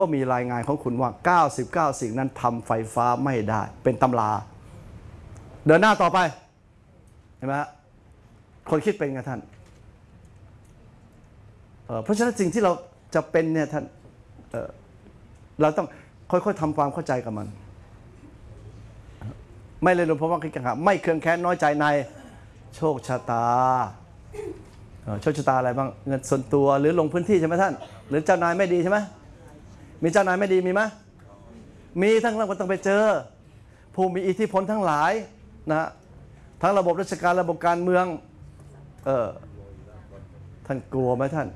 ก็มีรายงานของคุณว่า99สิ่งนั้นทำไฟฟ้าไม่ได้เป็นตำราเดินหน้าต่อไปเห็นไหมคนคิดเป็นไงท่านเพราะฉะนั้นสิ่งที่เราจะเป็นเนี่ยท่านเราต้องค่อยๆทำความเข้าใจกับมันไม่เลยลงเพราะว่าคิดกันไม่เคืองแค้นน้อยใจในโชคชะตาโชคชะตาอะไรบ้างเงินส่วนตัวหรือลงพื้นที่ใช่ไหมท่านหรือเจ้านายไม่ดีใช่ไหมมีเจ้านายไม่ดีมีไหมมีทั้งเราก็ต้องไปเจอผู้มีอิทธิพลทั้งหลายนะทั้งระบบราชการระบบการเมืองท่านกลัวไหมท่าน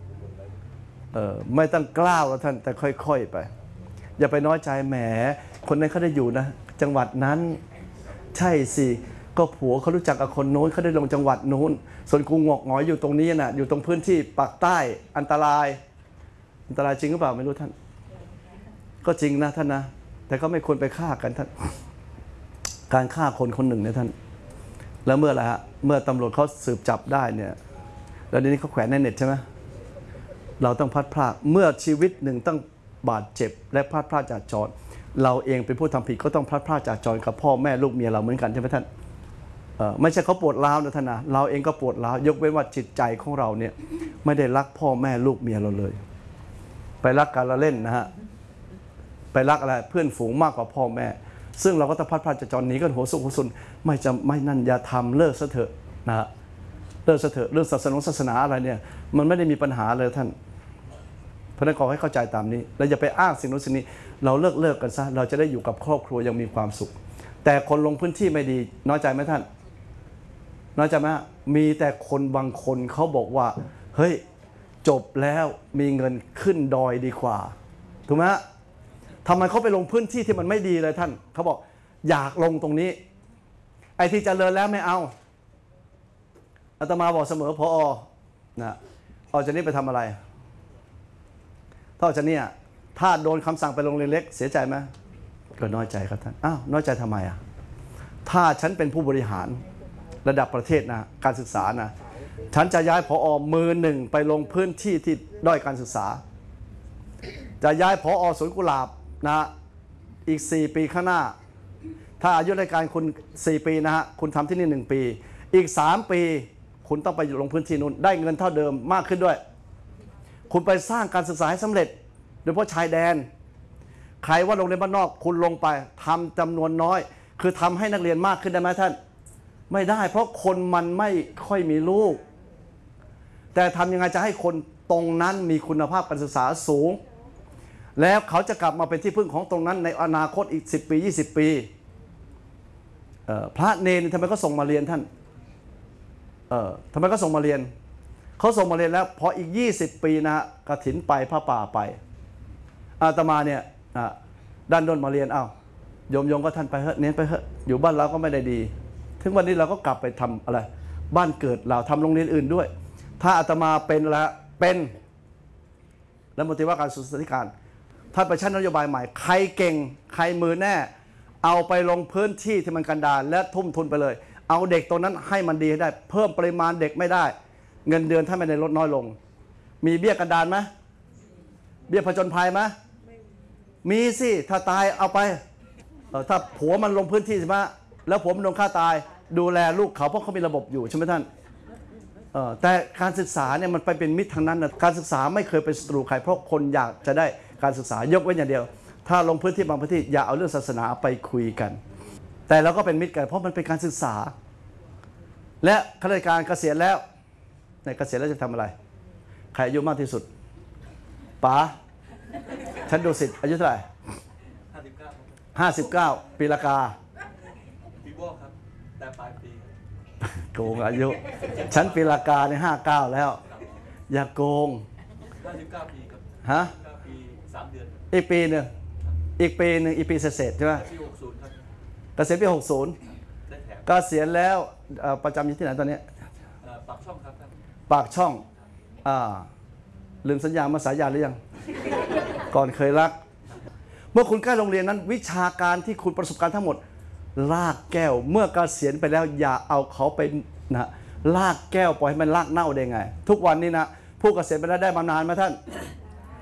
ไม่ต้องกล้าวแล้วท่านแต่ค่อยๆไปอย่าไปน้อยใจแหมคนนั้นเขาได้อยู่นะจังหวัดนั้นใช่สิก็ผัวเขารู้จักกับคนโน้นเขาได้ลงจังหวัดโน้นส่วนกูงอกหงอยอยู่ตรงนี้นะอยู่ตรงพื้นที่ปากใต้อันตรายจริงหรือเปล่าไม่รู้ท่านก็จริงนะท่านนะแต่ก็ไม่ควรไปฆ่ากันท่านการฆ่าคนคนหนึ่งเนี่ยท่านแล้วเมื่อไรฮะเมื่อตำรวจเขาสืบจับได้เนี่ยแล้วเดี๋ยวนี้เขาแขวนในเน็ตใช่ไหมเราต้องพลัดพรากเมื่อชีวิตหนึ่งต้องบาดเจ็บและพลัดพรากจากจรเราเองเป็นผู้ทำผิดก็ต้องพลัดพรากจากจรกับพ่อแม่ลูกเมียเราเหมือนกันใช่ไหมท่านไม่ใช่เขาปวดร้าวนะท่านนะเราเองก็ปวดร้าวยกเว้นว่าจิตใจของเราเนี่ยไม่ได้รักพ่อแม่ลูกเมียเราเลยไปรักการละเล่นนะฮะไปรักอะไรเพื่อนฝูงมากกว่าพ่อแม่ซึ่งเราก็ต้องพลัดพรากจากจรนี้ก็หัวสุขหัวสุนไม่นั่นอย่าทำเลิกซะเถอะนะฮะเลิกซะเถอะเรื่องศาสนาอะไรเนี่ยมันไม่ได้มีปัญหาเลยท่านเพราะนั้นขอให้เข้าใจตามนี้เราอย่าไปอ้างสิ่งนู้นสิ่งนี้เราเลิกกันซะเราจะได้อยู่กับครอบครัวยังมีความสุขแต่คนลงพื้นที่ไม่ดีน้อยใจไหมท่านน้อยใจไหมมีแต่คนบางคนเขาบอกว่าเฮ้ยจบแล้วมีเงินขึ้นดอยดีกว่าถูกไหมทำไมเขาไปลงพื้นที่ที่มันไม่ดีเลยท่านเขาบอกอยากลงตรงนี้ไอ้ที่เจริญแล้วไม่เอาอาตมาบอกเสมอพอนะออกจากนี้ไปทำอะไรถ้าออกจากนี้ถ้าโดนคำสั่งไปโรงเรียนเล็กเสียใจไหมก็น้อยใจครับท่านอ้าวน้อยใจทำไมถ้าฉันเป็นผู้บริหารระดับประเทศนะการศึกษานะฉันจะย้ายผอ.มือหนึ่งไปลงพื้นที่ที่ด้อยการศึกษาจะย้ายผอ.สวนกุหลาบนะอีก4 ปีข้างหน้าถ้าอายุราชการคุณ4 ปีนะฮะคุณทำที่นี่1 ปีอีก3 ปีคุณต้องไปลงพื้นที่นู้นได้เงินเท่าเดิมมากขึ้นด้วยคุณไปสร้างการศึกษาให้สำเร็จโดยเฉพาะชายแดนใครว่าโรงเรียนบ้านนอกคุณลงไปทำจำนวนน้อยคือทำให้นักเรียนมากขึ้นได้ไหมท่านไม่ได้เพราะคนมันไม่ค่อยมีลูกแต่ทำยังไงจะให้คนตรงนั้นมีคุณภาพการศึกษาสูงแล้วเขาจะกลับมาเป็นที่พึ่งของตรงนั้นในอนาคตอีก10 ปี20 ปีพระเนรทำไมก็ส่งมาเรียนท่านทำไมก็ส่งมาเรียนเขาส่งมาเรียนแล้วพออีก20 ปีนะกฐินไปผ้าป่าไปอาตมาเนี่ยด้านโน้นมาเรียนโยมก็ท่านไปเถอะเน้นไปเถอะอยู่บ้านเราก็ไม่ได้ดีถึงวันนี้เราก็กลับไปทำอะไรบ้านเกิดเราทำโรงเรียนอื่นด้วยถ้าอาตมาเป็นแล้วรัฐมนตรีว่าการศึกษาธิการท่านไปใช้นโยบายใหม่ใครเก่งใครมือแน่เอาไปลงพื้นที่ที่มันกันดารและทุ่มทุนไปเลยเอาเด็กตัวนั้นให้มันดีให้ได้เพิ่มปริมาณเด็กไม่ได้เงินเดือนถ้าไม่ได้ลดน้อยลงมีเบี้ยกันดารไหมเบี้ยผจญภัยไหมมีสิถ้าตายเอาไปถ้าผัวมันลงพื้นที่ใช่ไหมแล้วผัวมันโดนฆ่าตายดูแลลูกเขาเพราะเขามีระบบอยู่ใช่ไหมท่านแต่การศึกษาเนี่ยมันไปเป็นมิตรทางนั้นนะการศึกษาไม่เคยเป็นศัตรูใครเพราะคนอยากจะได้การศึกษายกเว้นอย่างเดียวถ้าลงพื้นที่บางพื้นที่อย่าเอาเรื่องศาสนาไปคุยกันแต่เราก็เป็นมิตรกันเพราะมันเป็นการศึกษาและข้าราชการเกษียณแล้วในเกษียณแล้วจะทำอะไรใครอายุมากที่สุดป๋าฉันดูสิอายุเท่าไหร่59ปีละกาปีวอกครับแต่ปลายปีโกงอายุฉันปีละกาใน59แล้วอย่าโกง 59 ปีครับฮะ 9 ปี 3 เดือนอีกปีหนึ่งอีกปีเศษใช่ไหมปี 60ครับเกษียณปี 60 ได้แถมเกษียณแล้วประจำอยู่ที่ไหนตอนนี้ปากช่องครับปากช่องลืมสัญญามาสาญาหรือยังก่อนเคยรักเมื่อคุณใกล้โรงเรียนนั้นวิชาการที่คุณประสบการณ์ทั้งหมดลากแก้วเมื่อเกษียณไปแล้วอย่าเอาเขาไปนะลากแก้วปล่อยให้มันลากเน่าได้ไงทุกวันนี้นะผู้เกษียณไปแล้วได้บำนาญไหมท่าน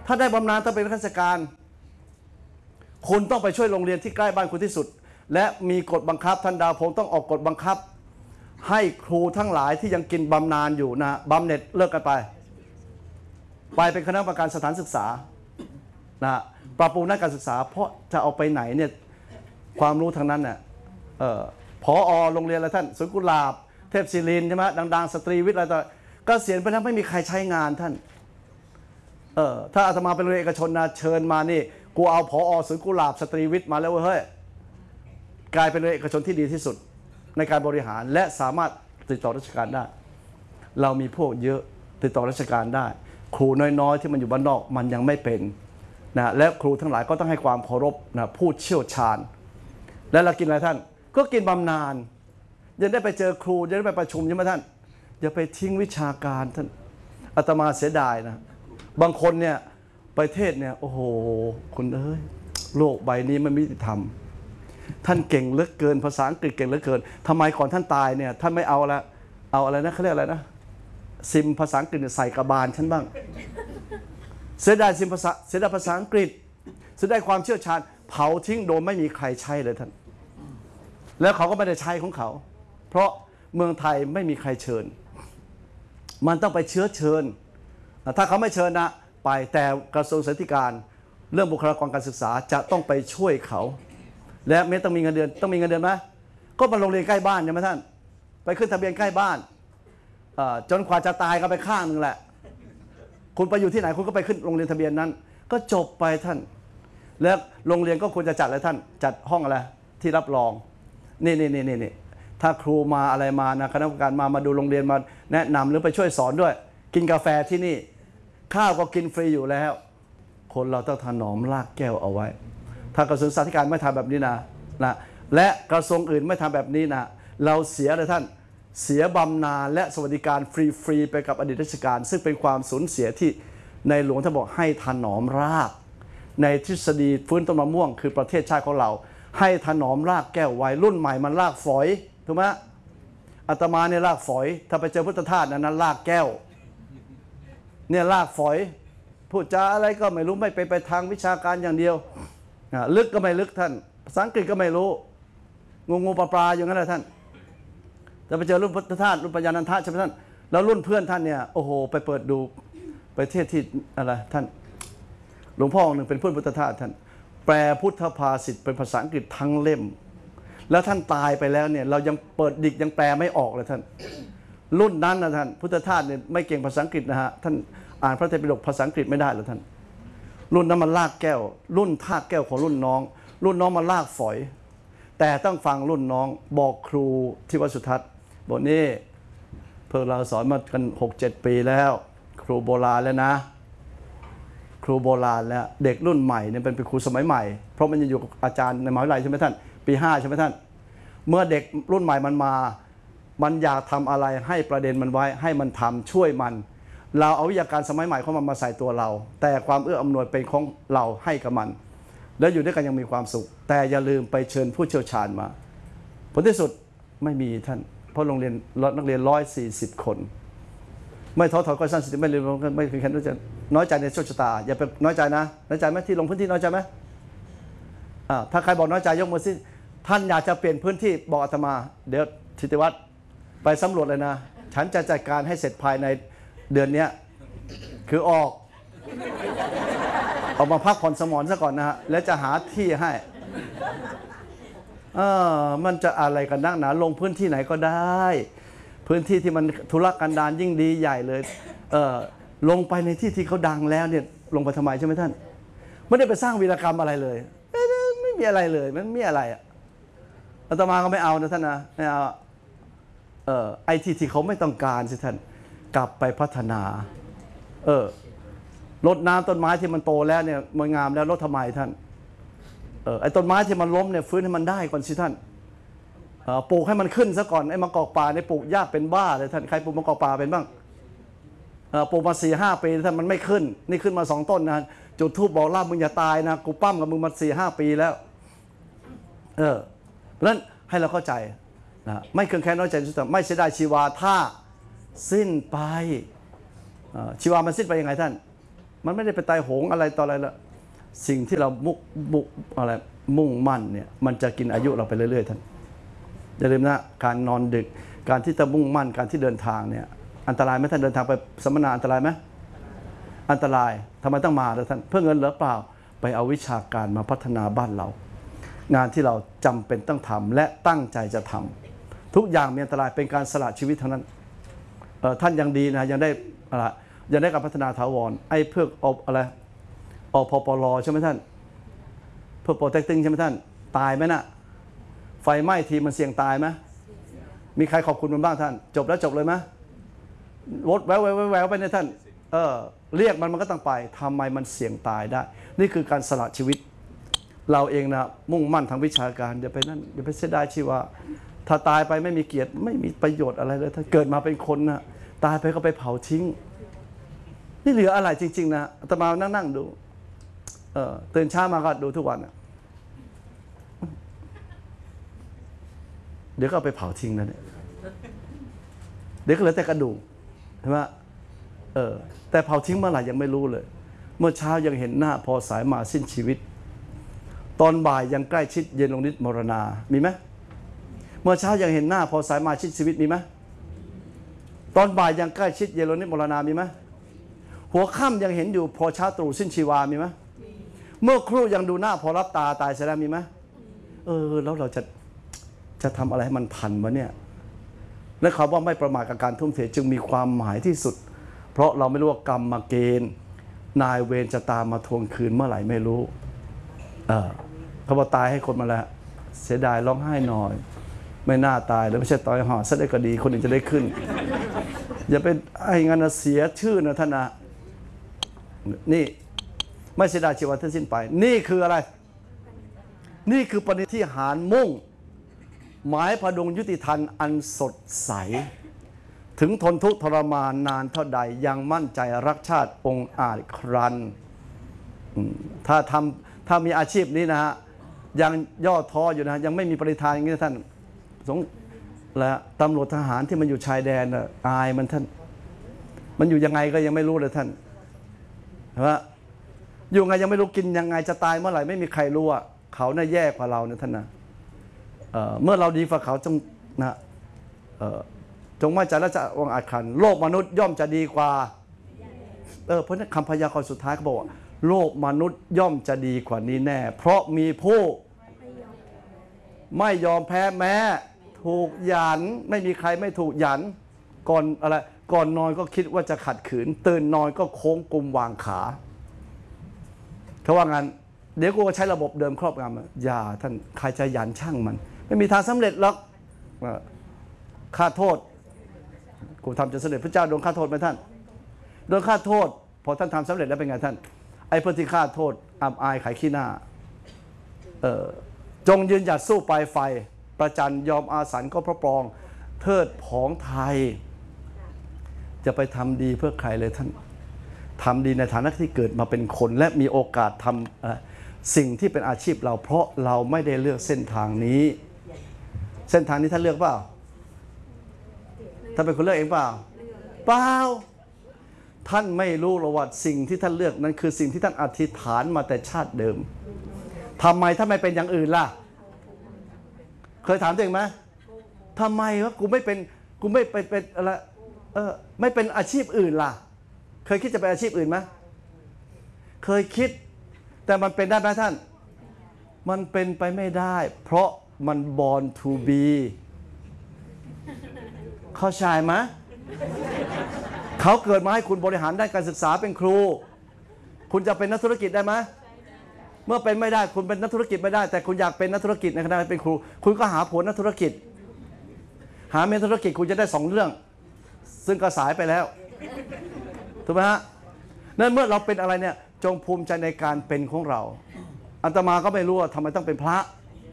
ถ้าได้บำนาญถ้าเป็นข้าราชการคุณต้องไปช่วยโรงเรียนที่ใกล้บ้านคุณที่สุดและมีกฎบังคับท่านดาวพงศ์ต้องออกกฎบังคับให้ครูทั้งหลายที่ยังกินบำนาญอยู่นะบำเหน็จเลิกกันไปเป็นคณะกรรมการสถานศึกษานะปรับปรุงด้านการศึกษาเพราะจะเอาไปไหนเนี่ยความรู้ทางนั้นน่ะผอ.โรงเรียนอะไรท่านสวนกุหลาบเทพศิรินทร์ใช่ไหมดังๆสตรีวิทย์อะไรต่อก็เสียณไปแล้วไม่มีใครใช้งานท่านถ้าอาตมาเป็นโรงเรียนเอกชนนะเชิญมานี่กูเอาผอ.สวนกุหลาบสตรีวิทย์มาแล้วเฮ้ยกลายเป็นโรงเรียนเอกชนที่ดีที่สุดในการบริหารและสามารถติดต่อราชการได้เรามีพวกเยอะติดต่อราชการได้ครูน้อยๆที่มันอยู่บ้านนอกมันยังไม่เป็นนะและครูทั้งหลายก็ต้องให้ความเคารพนะผู้เชี่ยวชาญและเรากินอะไรท่านก็กินบำนาญยังได้ไปเจอครูยังได้ไปประชุมใช่ไหมท่านอย่าไปทิ้งวิชาการท่านอาตมาเสียดายนะบางคนเนี่ยประเทศเนี่ยโอ้โหคุณเอ้ยโลกใบนี้มันไม่ยุติธรรมท่านเก่งเหลือเกินภาษาอังกฤษเก่งเหลือเกินทำไมก่อนท่านตายเนี่ยท่านไม่เอาอะไรนะเขาเรียกอะไรนะซิมภาษาอังกฤษใส่กระบาลฉันบ้างเสียดายซิมภาษาเสียดายภาษาอังกฤษเสียดายความเชี่ยวชาญเผาทิ้งโดยไม่มีใครใช้เลยท่านแล้วเขาก็ไม่ได้ใช้ของเขาเพราะเมืองไทยไม่มีใครเชิญมันต้องไปเชิญถ้าเขาไม่เชิญนะไปแต่กระทรวงศึกษาธิการเรื่องบุคลากรการศึกษาจะต้องไปช่วยเขาและไม่ต้องมีเงินเดือนต้องมีเงินเดือนไหมก็มาโรงเรียนใกล้บ้านใช่ไหมท่านไปขึ้นทะเบียนใกล้บ้านจนกว่าจะตายก็ไปข้างหนึ่งแหละคุณไปอยู่ที่ไหนคุณก็ไปขึ้นโรงเรียนทะเบียนนั้นก็จบไปท่านแล้วโรงเรียนก็ควรจะจัดอะไรท่านจัดห้องอะไรที่รับรองนี่ถ้าครูมาอะไรมานะคณะกรรมการมาดูโรงเรียนมาแนะนำหรือไปช่วยสอนด้วยกินกาแฟที่นี่ข้าวก็กินฟรีอยู่แล้วคนเราต้องถนอมรากแก้วเอาไว้ถ้ากระทรวงศึกษาธิการไม่ทำแบบนี้นะและกระทรวงอื่นไม่ทำแบบนี้นะเราเสียเลยท่านเสียบำนาญและสวัสดิการฟรีไปกับอดีตราชการซึ่งเป็นความสูญเสียที่ในหลวงท่านบอกให้ถนอมรากในทฤษฎีฟื้นต้นมะม่วงคือประเทศชาติของเราให้ถนอมรากแก้วไว้รุ่นใหม่มันรากฝอยถูกไหมอาตมาเนี่ยรากฝอยถ้าไปเจอพุทธทาสนั้นรากแก้วเนี่ยรากฝอยพูดจาอะไรก็ไม่รู้ไม่ไปทางวิชาการอย่างเดียวลึกก็ไม่ลึกท่านภาษาอังกฤษก็ไม่รู้งูปลาอย่างนั้นแหละท่านจะไปเจอรุ่นพุทธทาสรุ่นปัญญานันทะใช่ไหมท่านแล้วรุ่นเพื่อนท่านเนี่ยโอ้โหไปเปิดดูประเทศที่อะไรท่านหลวงพ่อองค์หนึ่งเป็นเพื่อนพุทธทาสท่านแปลพุทธภาษิตเป็นภาษาอังกฤษทั้งเล่มแล้วท่านตายไปแล้วเนี่ยเรายังเปิดดิกยังแปลไม่ออกเลยท่านรุ่นนั้นนะท่านพุทธทาสเนี่ยไม่เก่งภาษาอังกฤษนะฮะท่านอ่านพระไตรปิฎกภาษาอังกฤษไม่ได้หรอกท่านรุ่นนั้นมันลากแก้วรุ่นทากแก้วของรุ่นน้องมันลากฝอยแต่ต้องฟังรุ่นน้องบอกครูที่วัดสุทัศน์บอกนี่เพิ่งเราสอนมากัน 6-7 ปีแล้วครูโบราณแล้วนะครูโบราณแล้วเด็กรุ่นใหม่เนี่ยเป็นครูสมัยใหม่เพราะมันจะอยู่กับอาจารย์ในมหาวิทยาลัยใช่ไหมท่านปี 5ใช่ไหมท่านเมื่อเด็กรุ่นใหม่มันอยากทำอะไรให้ประเด็นมันไว้ให้มันทำช่วยมันเราเอาวิทยาการสมัยใหม่เข้ามาใส่ตัวเราแต่ความเอื้ออำนวยเป็นของเราให้กับมันแล้วอยู่ด้วยกันยังมีความสุขแต่อย่าลืมไปเชิญผู้เชี่ยวชาญมาผลที่สุดไม่มีท่านเพราะโรงเรียนนักเรียน140 คนไม่ท้อถอยก็สั้นสิไม่ลืมไม่เคยน้อยใจน้อยใจในโชคชะตาอย่าไปน้อยใจนะน้อยใจไหมที่ลงพื้นที่น้อยใจไหมถ้าใครบอกน้อยใจยกมือสิท่านอยากจะเปลี่ยนพื้นที่บอกอาตมาเดี๋ยวธิติวัฒน์ไปสำรวจเลยนะฉันจะจัดการให้เสร็จภายในเดือนนี้คือออกมาพักผ่อนสมองซะก่อนนะฮะแล้วจะหาที่ให้มันจะอะไรกันนักหนาลงพื้นที่ไหนก็ได้พื้นที่ที่มันธุรกันดารยิ่งดีใหญ่เลยลงไปในที่ที่เขาดังแล้วเนี่ยลงไปทำไมใช่ไหมท่านไม่ได้ไปสร้างวีรกรรมอะไรเลยไม่มีอะไรเลยมันมีอะไรอาตมาก็ไม่เอานะท่านนะไม่เอาไอ้ที่เขาไม่ต้องการสิท่านกลับไปพัฒนารดน้ำต้นไม้ที่มันโตแล้วเนี่ยมันงามแล้วรดทำไมท่านไอ้ต้นไม้ที่มันล้มเนี่ยฟื้นให้มันได้ก่อนสิท่านปลูกให้มันขึ้นซะก่อนไอ้มะกอกป่าเนี่ยปลูกยากเป็นบ้าเลยท่านใครปลูกมะกอกป่าเป็นบ้างปลูกมา 4-5 ปีท่านมันไม่ขึ้นนี่ขึ้นมา2 ต้นนะจุดธูปบอกลาบมึงอย่าตายนะกูปั้มกับมึงมา 4-5 ปีแล้วเพราะฉะนั้นให้เราเข้าใจนะไม่เครืองแค้นน้อยใจไม่เสียดายชีวาถ้าสิ้นไปชีวามันสิ้นไปยังไงท่านมันไม่ได้ไปตายโหงอะไรต่ออะไรละสิ่งที่เรามุ่งมั่นเนี่ยมันจะกินอายุเราไปเรื่อยๆท่านอย่าลืมนะการนอนดึกการที่จะมุ่งมั่นการที่เดินทางเนี่ยอันตรายไหมท่านเดินทางไปสัมมนาอันตรายไหมอันตรายทำไมต้องมาล่ะท่านเพื่อเงินหรือเปล่าไปเอาวิชาการมาพัฒนาบ้านเรางานที่เราจำเป็นต้องทำและตั้งใจจะทำทุกอย่างมีอันตรายเป็นการสละชีวิตเท่านั้นท่านยังดีนะยังได้อะไรยังได้การพัฒนาถาวรไอ้เพื่ออะไรอพปลใช่ไหมท่านเพื่อ protecting ใช่ไหมท่านตายไหมน่ะไฟไหม้ทีมันเสี่ยงตายไหมมีใครขอบคุณมันบ้างท่านจบแล้วจบเลยไหมรถแววไปเนี่ยท่านเรียกมันก็ต้องไปทำไมมันเสี่ยงตายได้นี่คือการสละชีวิตเราเองนะมุ่งมั่นทางวิชาการอย่าไปนั่นอย่าไปเสียดายชีวะถ้าตายไปไม่มีเกียรติไม่มีประโยชน์อะไรเลยถ้าเกิดมาเป็นคนนะตายไปก็ไปเผาทิ้งนี่เหลืออะไรจริงๆนะอาตมานั่งดูตื่นเช้ามาก็ดูทุกวันเดี๋ยวก็เอาไปเผาทิ้งนะเนี่ยเดี๋ยวก็เหลือแต่กระดูกใช่ไหมแต่เผาทิ้งเมื่อไหร่ยังไม่รู้เลยเมื่อเช้ายังเห็นหน้าพอสายมาสิ้นชีวิตตอนบ่ายยังใกล้ชิดเย็นลงนิดมรณามีไหมเมื่อเช้ายังเห็นหน้าพอสายมาสิ้นชีวิตมีไหมตอนบ่ายยังใกล้ชิดเย็นลงนิดมรณามีไหมหัวค่ำยังเห็นอยู่พอเช้าตรู่สิ้นชีวามีไหมเมื่อครู่ยังดูหน้าพอรับตาตายเสียแล้วมีไหมแล้วเราจะทำอะไรให้มันทันวะเนี่ยและคำว่าไม่ประมาทกับการทุ่มเทจึงมีความหมายที่สุดเพราะเราไม่รู้ว่ากรรมมาเกณฑ์นายเวรจะตามมาทวงคืนเมื่อไหร่ไม่รู้เขาบอกตายให้คนมาแล้วเสียดายร้องไห้หน่อยไม่น่าตายแล้วไม่ใช่ตายห่อซะได้ก็ดีคนอื่นจะได้ขึ้นอย่าเป็นไอ้งานเสียชื่อนะท่านนะนี่ไม่เสียดายชีวิตทั้งสิ้นไปนี่คืออะไรนี่คือปณิธานหารมุ่งหมายพดุงยุติธรรมอันสดใสถึงทนทุกข์ทรมานนานเท่าใดยังมั่นใจรักชาติองค์อาจครันถ้ามีอาชีพนี้นะฮะยังย่อท้ออยู่นะยังไม่มีปณิธานอย่างนี้ท่านและตำรวจทหารที่มันอยู่ชายแดนอายมันท่านมันอยู่ยังไงก็ยังไม่รู้เลยท่านว่าอยู่ไงยังไม่รู้กินยังไงจะตายเมื่อไหร่ไม่มีใครรู้อ่ะเขาน่าแย่กว่าเราเนี่ยท่านนะเมื่อเราดีกว่าเขาจงนะจงมั่นใจและจะวางอาจขันโลกมนุษย์ย่อมจะดีกว่าเพราะนั้นคำพยากรณ์สุดท้ายเขาบอกว่าโลกมนุษย์ย่อมจะดีกว่านี้แน่เพราะมีผู้ไม่ยอมแพ้แม้ถูกหยันไม่มีใครไม่ถูกหยันก่อนอะไรก่อนนอนก็คิดว่าจะขัดขืนตื่นนอนก็โค้งกุมวางขาเขาว่างั้นเดี๋ยวกูก็ใช้ระบบเดิมครอบงำอย่าท่านใครจะหยันช่างมันไม่มีทางสำเร็จหรอกค่าโทษกูทำจะสำเร็จพระเจ้าโดนค่าโทษไหมท่านโดนค่าโทษพอท่านทำสำเร็จแล้วเป็นไงท่านไอ้พวกที่ค่าโทษอับอายขายขี้หน้าจงยืนหยัดสู้ปลายไฟประจันยอมอาสันก็พระปรองเทิดผองไทยจะไปทำดีเพื่อใครเลยท่านทำดีในฐานะที่เกิดมาเป็นคนและมีโอกาสทำสิ่งที่เป็นอาชีพเราเพราะเราไม่ได้เลือกเส้นทางนี้เส้นทางนี้ท่านเลือกเปล่าท่านเป็นคนเลือกเองเปล่าเปล่าท่านไม่รู้หรอกว่าสิ่งที่ท่านเลือกนั้นคือสิ่งที่ท่านอธิษฐานมาแต่ชาติเดิมทำไมท่านไม่เป็นอย่างอื่นล่ะเคยถามตัวเองไหมทำไมวะกูไม่เป็นอะไรไม่เป็นอาชีพอื่นล่ะเคยคิดจะเป็นอาชีพอื่นไหมเคยคิดแต่มันเป็นได้ไหมท่านมันเป็นไปไม่ได้เพราะมัน born to be เข้าใจไหมเขาเกิดมาให้คุณบริหารด้านการศึกษาเป็นครูคุณจะเป็นนักธุรกิจได้ไหมเมื่อเป็นไม่ได้คุณเป็นนักธุรกิจไม่ได้แต่คุณอยากเป็นนักธุรกิจในขณะเป็นครูคุณก็หาผลนักธุรกิจหาเมนธุรกิจคุณจะได้2เรื่องซึ่งก็สายไปแล้วถูกไหมฮะนั่นเมื่อเราเป็นอะไรเนี่ยจงภูมิใจในการเป็นของเราอาตมาก็ไม่รู้ว่าทำไมต้องเป็นพระ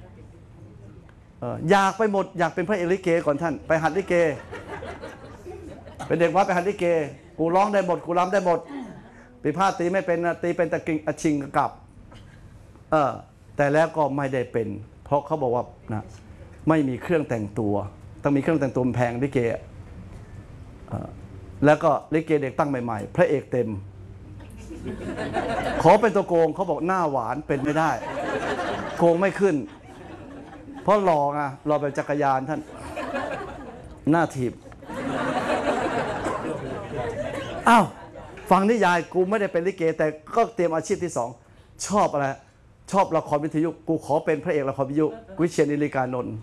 อยากไปหมดอยากเป็นพระเอกลิเกก่อนท่านไปหัดลิเกเป็นเด็กวัดไปหัดลิเกกูร้องได้หมดกูรำได้หมดปีพาดตีไม่เป็นตีเป็นตะกิ่งชิงกับแต่แล้วก็ไม่ได้เป็นเพราะเขาบอกว่านะไม่มีเครื่องแต่งตัวต้องมีเครื่องแต่งตัวแพงลิเกแล้วก็ลิเกเด็กตั้งใหม่ๆพระเอกเต็มขอเป็นตัวโกงเขาบอกหน้าหวานเป็นไม่ได้ โกงไม่ขึ้น เพราะรอไงรอแบบจักรยานท่านหน้าถีบอ้าวฟังนิยายกูไม่ได้เป็นลิเกแต่ก็เตรียมอาชีพที่สองชอบอะไรชอบละครวิทยุกูขอเป็นพระเอกละครวิทยุวิเชียรนิริกานนท์